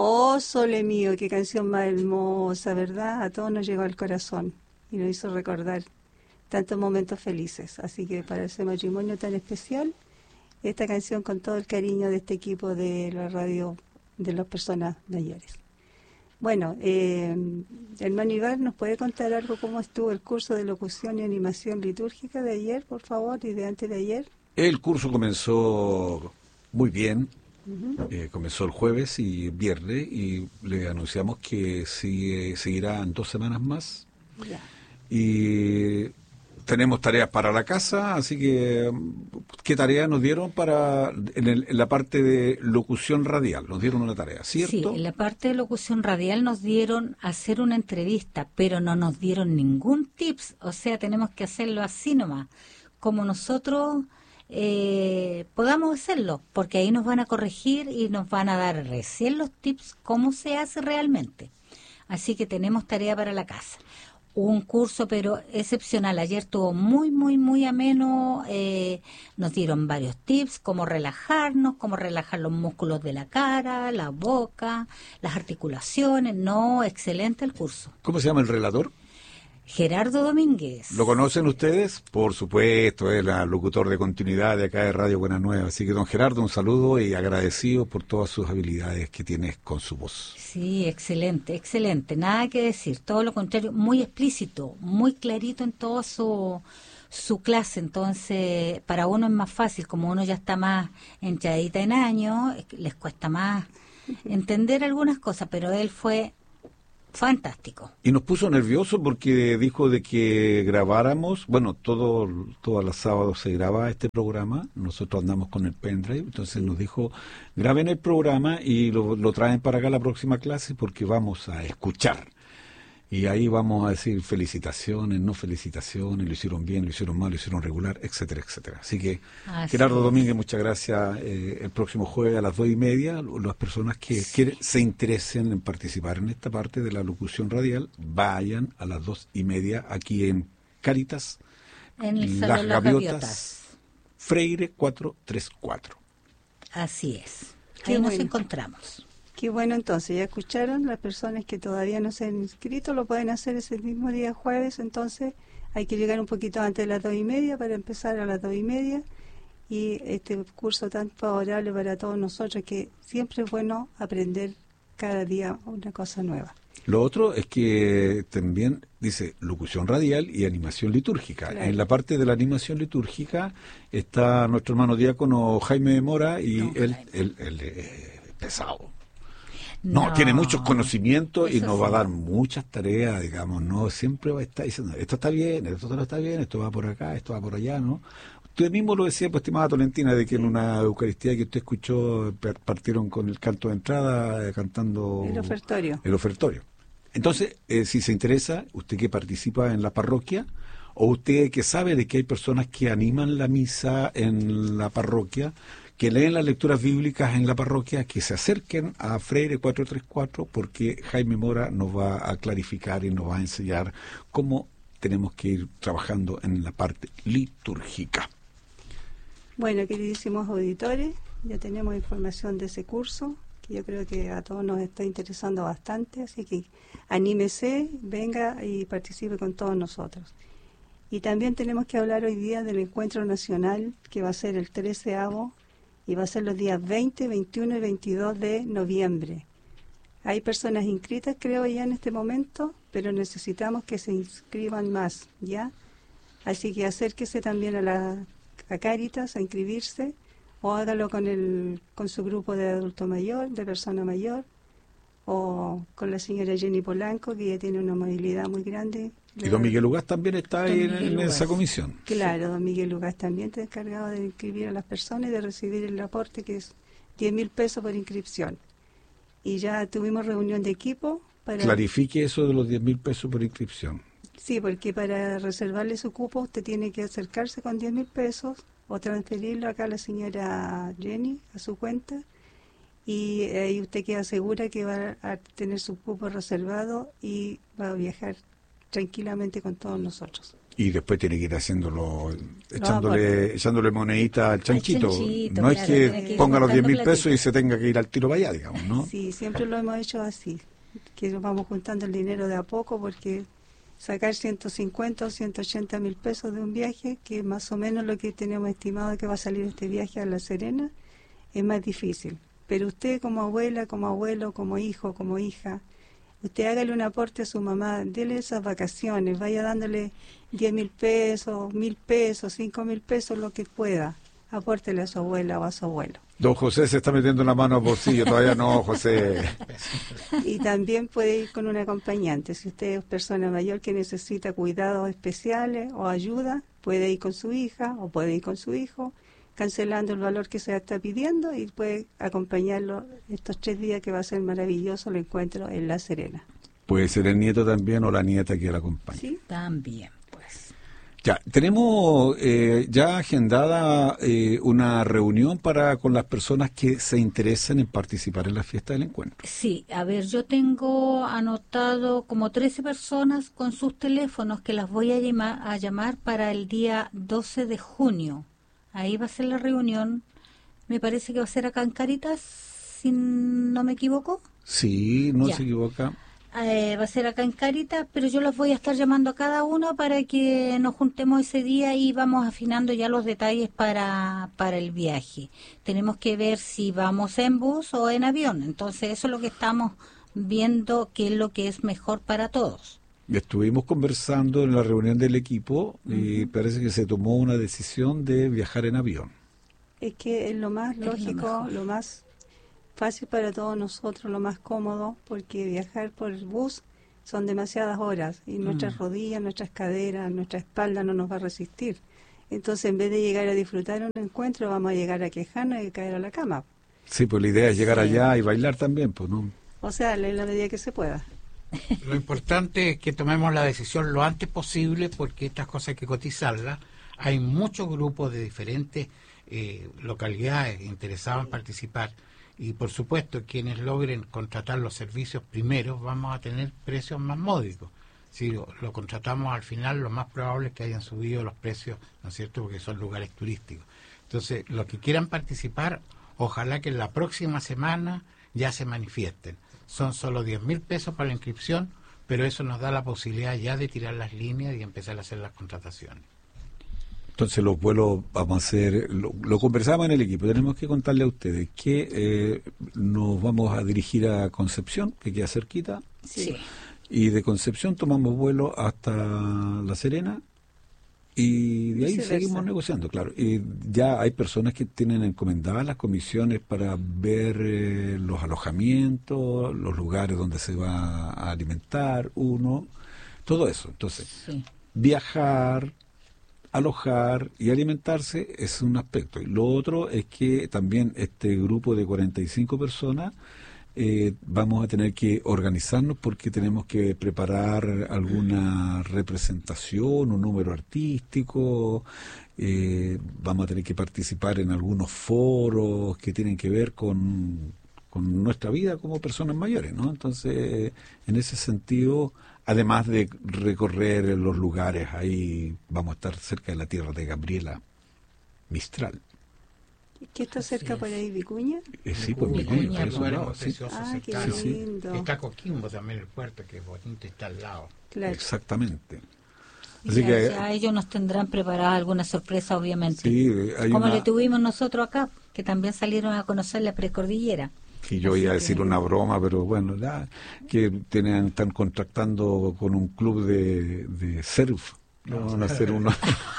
Oh, Sole mío, qué canción más hermosa, ¿verdad? A todos nos llegó al corazón y nos hizo recordar tantos momentos felices. Así que para ese matrimonio tan especial, esta canción con todo el cariño de este equipo de la radio de las personas mayores. Bueno, hermano Iván, ¿nos puede contar algo cómo estuvo el curso de locución y animación litúrgica de ayer, por favor, y de antes de ayer? El curso comenzó muy bien. Ujú. Comenzó el jueves y viernes y le anunciamos que seguirá en 2 semanas más. Ya. Y tenemos tareas para la casa, así que ¿qué tarea nos dieron en la parte de locución radial? Nos dieron una tarea, Sí, ¿cierto? en la parte de locución radial nos dieron hacer una entrevista, pero no nos dieron ningún tips, o sea, tenemos que hacerlo así nomás, como nosotros podamos hacerlo, porque ahí nos van a corregir y nos van a dar recién los tips, cómo se hace realmente. Así que tenemos tarea para la casa. Un curso, pero excepcional. Ayer estuvo muy, muy, muy ameno. Nos dieron varios tips, cómo relajarnos, cómo relajar los músculos de la cara, la boca, las articulaciones. No, excelente el curso. ¿Cómo se llama el relator? Gerardo Domínguez. ¿Lo conocen ustedes? Por supuesto, es el locutor de continuidad de acá de Radio Buena Nueva. Así que, don Gerardo, un saludo y agradecido por todas sus habilidades que tienes con su voz. Sí, excelente, excelente. Nada que decir. Todo lo contrario, muy explícito, muy clarito en toda su clase. Entonces, para uno es más fácil. Como uno ya está más entradita en años, les cuesta más entender algunas cosas, pero él fue fantástico. Y nos puso nervioso porque dijo de que grabáramos, bueno, todos los sábados se graba este programa, nosotros andamos con el pendrive, entonces nos dijo, graben el programa y lo traen para acá la próxima clase porque vamos a escuchar. Y ahí vamos a decir felicitaciones, no felicitaciones, lo hicieron bien, lo hicieron mal, lo hicieron regular, etcétera, etcétera. Así que, Así Gerardo es. Domínguez, muchas gracias. El próximo jueves a las 2:30, las personas que se interesen en participar en esta parte de la locución radial, vayan a las 2:30 aquí en Cáritas, En el Las Salón Las Gaviotas, Gaviotas. Freire 434. Así es. Qué Ahí nos bueno. encontramos. Qué bueno, entonces, ya escucharon, las personas que todavía no se han inscrito lo pueden hacer ese mismo día jueves, entonces hay que llegar un poquito antes de las 2:30 para empezar a las 2:30 y este curso tan favorable para todos nosotros que siempre es bueno aprender cada día una cosa nueva. Lo otro es que también dice locución radial y animación litúrgica. Claro. En la parte de la animación litúrgica está nuestro hermano diácono Jaime Mora y Don él es pesado. No, tiene muchos conocimientos y eso nos va a sí. dar muchas tareas, digamos, no siempre va a estar diciendo, esto está bien, esto no está bien, esto va por acá, esto va por allá, ¿no? Usted mismo lo decía, pues, estimada Tolentina, de que en una Eucaristía que usted escuchó partieron con el canto de entrada, cantando El ofertorio. el ofertorio. Entonces, si se interesa, usted que participa en la parroquia, o usted que sabe de que hay personas que animan la misa en la parroquia, que leen las lecturas bíblicas en la parroquia, que se acerquen a Freire 434, porque Jaime Mora nos va a clarificar y nos va a enseñar cómo tenemos que ir trabajando en la parte litúrgica. Bueno, queridísimos auditores, ya tenemos información de ese curso, que yo creo que a todos nos está interesando bastante, así que anímese, venga y participe con todos nosotros. Y también tenemos que hablar hoy día del encuentro nacional, que va a ser el 13º, y va a ser los días 20, 21 y 22 de noviembre. Hay personas inscritas, creo, ya en este momento, pero necesitamos que se inscriban más, ¿ya? Así que acérquese también a Cáritas a inscribirse, o hágalo con su grupo de adulto mayor, de persona mayor, o con la señora Jenny Polanco, que ya tiene una movilidad muy grande. Y don Miguel Ugaz también está ahí en esa comisión. Claro, don Miguel Ugaz también está encargado de inscribir a las personas y de recibir el aporte, que es 10.000 pesos por inscripción. Y ya tuvimos reunión de equipo para... Clarifique eso de los 10.000 pesos por inscripción. Sí, porque para reservarle su cupo usted tiene que acercarse con 10.000 pesos o transferirlo acá a la señora Jenny, a su cuenta, y ahí usted queda segura que va a tener su cupo reservado y va a viajar tranquilamente con todos nosotros. Y después tiene que ir haciéndolo, echándole monedita al chanchito. No claro, es que ponga los 10.000 juntando pesos y se tenga que ir al tiro para allá, digamos, ¿no? Sí, siempre lo hemos hecho así, que nos vamos juntando el dinero de a poco, porque sacar 150 o 180 mil pesos de un viaje, que es más o menos lo que tenemos estimado que va a salir este viaje a La Serena, es más difícil. Pero usted como abuela, como abuelo, como hijo, como hija, usted hágale un aporte a su mamá, dele esas vacaciones, vaya dándole 10.000 pesos, 1.000 pesos, 5.000 pesos, lo que pueda. Apórtele a su abuela o a su abuelo. Don José se está metiendo la mano al bolsillo, todavía no, José. Y también puede ir con un acompañante. Si usted es persona mayor que necesita cuidados especiales o ayuda, puede ir con su hija o puede ir con su hijo, cancelando el valor que se está pidiendo, y puede acompañarlo estos 3 días que va a ser maravilloso el encuentro en La Serena. Puede ser el nieto también o la nieta que la acompañe. ¿Sí? También, pues. Ya, tenemos ya agendada una reunión con las personas que se interesan en participar en la fiesta del encuentro. Sí, a ver, yo tengo anotado como 13 personas con sus teléfonos que las voy a llamar para el día 12 de junio. Ahí va a ser la reunión, me parece que va a ser acá en Cáritas, si no me equivoco. Sí, no Ya. se equivoca. Va a ser acá en Cáritas, pero yo las voy a estar llamando a cada uno para que nos juntemos ese día y vamos afinando ya los detalles para el viaje. Tenemos que ver si vamos en bus o en avión, entonces eso es lo que estamos viendo, qué es lo que es mejor para todos. Estuvimos conversando en la reunión del equipo y parece que se tomó una decisión de viajar en avión. Es que es lo más Es lo lógico, mejor. lo más fácil para todos nosotros, lo más cómodo, porque viajar por el bus son demasiadas horas y nuestras rodillas, nuestras caderas, nuestra espalda no nos va a resistir. Entonces, en vez de llegar a disfrutar un encuentro, vamos a llegar a quejarnos y caer a la cama. Sí, pues la idea es llegar Sí. allá y bailar también, pues, ¿no? O sea, en la medida que se pueda. Lo importante es que tomemos la decisión lo antes posible, porque estas cosas hay que cotizarlas. Hay muchos grupos de diferentes localidades interesados en participar, y por supuesto quienes logren contratar los servicios primeros vamos a tener precios más módicos. Si lo contratamos al final, lo más probable es que hayan subido los precios, ¿no es cierto?, porque son lugares turísticos. Entonces, los que quieran participar, ojalá que en la próxima semana ya se manifiesten. Son solo 10.000 pesos para la inscripción, pero eso nos da la posibilidad ya de tirar las líneas y empezar a hacer las contrataciones. Entonces los vuelos vamos a hacer, lo conversamos en el equipo, tenemos que contarle a ustedes que nos vamos a dirigir a Concepción, que queda cerquita, Sí. y de Concepción tomamos vuelo hasta La Serena, y de ahí Viceversa. seguimos negociando, claro. Y ya hay personas que tienen encomendadas las comisiones para ver los alojamientos, los lugares donde se va a alimentar uno, todo eso. Entonces, Sí. viajar, alojar y alimentarse es un aspecto. Y lo otro es que también este grupo de 45 personas vamos a tener que organizarnos porque tenemos que preparar alguna representación, un número artístico, vamos a tener que participar en algunos foros que tienen que ver con nuestra vida como personas mayores, ¿no? Entonces, en ese sentido, además de recorrer los lugares, ahí vamos a estar cerca de la tierra de Gabriela Mistral. ¿Qué está cerca por ahí, Vicuña? Sí, pues Vicuña, Vicuña, por esos lugares lados, sí. preciosos Ah, qué cercanos. Sí, sí. lindo. Está Coquimbo también, el puerto, que es bonito, está al lado. Claro. Exactamente. Y Así que ya ellos nos tendrán preparada alguna sorpresa, obviamente. sí, hay Como una le tuvimos nosotros acá, que también salieron a conocer la precordillera. que yo iba a Así decir que- una broma, pero bueno, ya, que están contractando con un club de surf. No, van a hacer uno.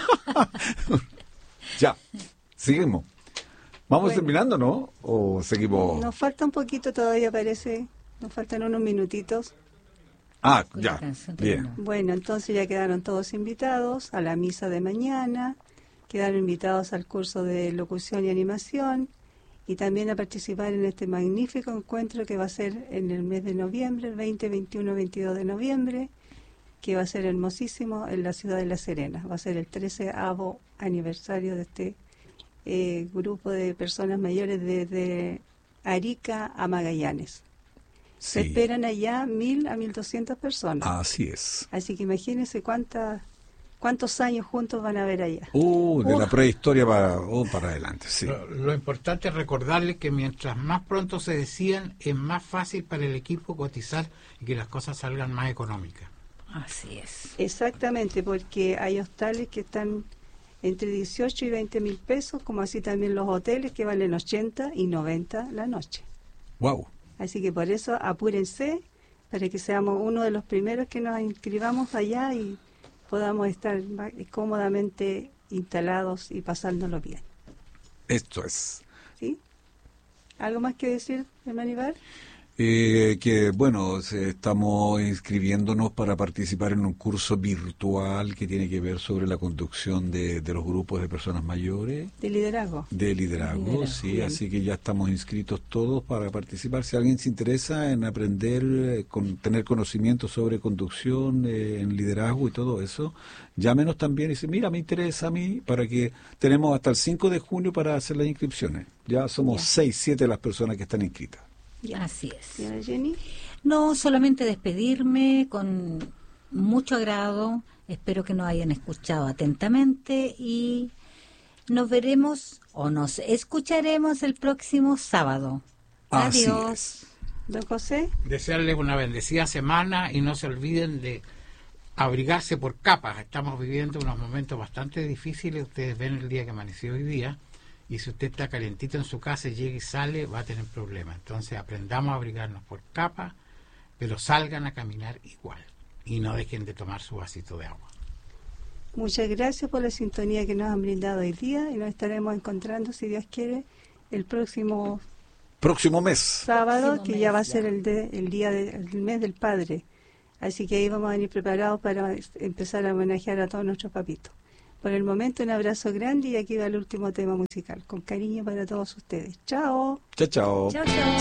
Ya, seguimos. ¿Vamos Bueno. terminando, no? ¿O seguimos? Nos falta un poquito todavía, parece. Nos faltan unos minutitos. Ah, Con ya, la canción bien. terminó. Bueno, entonces ya quedaron todos invitados a la misa de mañana, quedaron invitados al curso de locución y animación y también a participar en este magnífico encuentro que va a ser en el mes de noviembre, el 20, 21, 22 de noviembre, que va a ser hermosísimo en la ciudad de La Serena. Va a ser el 13º aniversario de este grupo de personas mayores desde Arica a Magallanes. Se Sí, esperan allá 1.000 a 1.200 personas. así es. Así que imagínense cuántas cuántos años juntos van a haber allá. De la prehistoria para adelante, sí. Lo importante es recordarles que mientras más pronto se decían, es más fácil para el equipo cotizar y que las cosas salgan más económicas. Así es. Exactamente, porque hay hostales que están entre 18 y 20 mil pesos, como así también los hoteles que valen 80 y 90 la noche. Wow. Así que por eso apúrense para que seamos uno de los primeros que nos inscribamos allá y podamos estar cómodamente instalados y pasándolo bien. Esto es. ¿Sí? ¿Algo más que decir, hermano Ibar? Que bueno, estamos inscribiéndonos para participar en un curso virtual que tiene que ver sobre la conducción de los grupos de personas mayores. De liderazgo. De liderazgo, sí, bien. Así que ya estamos inscritos todos para participar. Si alguien se interesa en aprender, tener conocimiento sobre conducción, en liderazgo y todo eso, llámenos también y dice, mira, me interesa a mí, para que tenemos hasta el 5 de junio para hacer las inscripciones. Ya somos 6, 7 las personas que están inscritas. Ya. Así es. Señora Jenny. No, solamente despedirme con mucho agrado. Espero que nos hayan escuchado atentamente y nos veremos o nos escucharemos el próximo sábado. Así Adiós. es. Don José. Desearles una bendecida semana y no se olviden de abrigarse por capas. Estamos viviendo unos momentos bastante difíciles. Ustedes ven el día que amaneció hoy día. Y si usted está calentito en su casa y llega y sale, va a tener problemas. Entonces aprendamos a abrigarnos por capa, pero salgan a caminar igual. Y no dejen de tomar su vasito de agua. Muchas gracias por la sintonía que nos han brindado hoy día y nos estaremos encontrando, si Dios quiere, el próximo Mes. sábado, Próximo que mes, ya va a ya. ser el día del mes del Padre. Así que ahí vamos a venir preparados para empezar a homenajear a todos nuestros papitos. Por el momento, un abrazo grande y aquí va el último tema musical. Con cariño para todos ustedes. ¡Chao! Chao, chao. Chao, chao.